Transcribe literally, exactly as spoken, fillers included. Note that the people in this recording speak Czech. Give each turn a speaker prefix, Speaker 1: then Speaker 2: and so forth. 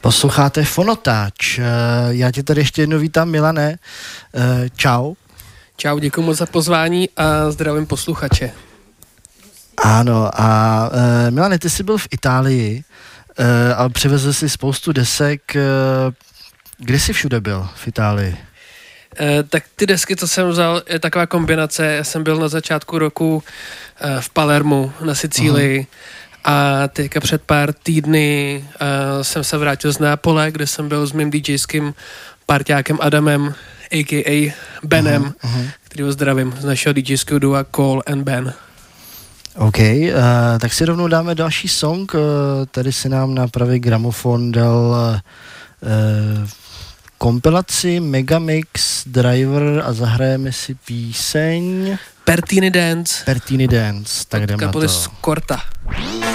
Speaker 1: Posloucháte Fonotáč. Já tě tady ještě jednou vítám, Milane. Čau.
Speaker 2: Čau, děkuji moc za pozvání a zdravím posluchače.
Speaker 1: Ano, a uh, Milane, ty jsi byl v Itálii uh, a přivezl si spoustu desek. Uh, kde jsi všude byl v Itálii?
Speaker 2: Uh, tak ty desky, co jsem vzal, je taková kombinace. Já jsem byl na začátku roku uh, v Palermu na Sicílii. Uh-huh. A teďka před pár týdny uh, jsem se vrátil z Neapole, kde jsem byl s mým DJským parťákem Adamem, a k a. Benem, uh-huh, uh-huh. kterýho zdravím z našeho DJského dua Cole and Ben.
Speaker 1: OK, uh, tak si rovnou dáme další song. Uh, tady si nám na pravý gramofon dal uh, kompilaci Megamix Driver a zahrajeme si píseň
Speaker 2: Pertini Dance.
Speaker 1: Pertini Dance, tak jdeme na to.
Speaker 2: Kapely Skorta.